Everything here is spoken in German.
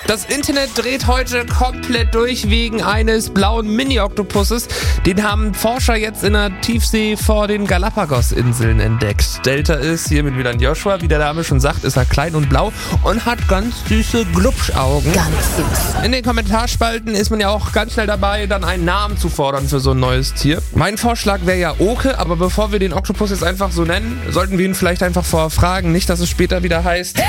Das Internet dreht heute komplett durch wegen eines blauen Mini-Oktopusses. Den haben Forscher jetzt in der Tiefsee vor den Galapagos-Inseln entdeckt. Delta ist hier mit Wieland Joshua, wie der Name schon sagt, ist er klein und blau und hat ganz süße Glubschaugen. Ganz süß. In den Kommentarspalten ist man ja auch ganz schnell dabei, dann einen Namen zu fordern für so ein neues Tier. Mein Vorschlag wäre ja Oke, aber bevor wir den Oktopus jetzt einfach so nennen, sollten wir ihn vielleicht einfach vorher fragen, nicht, dass es später wieder heißt...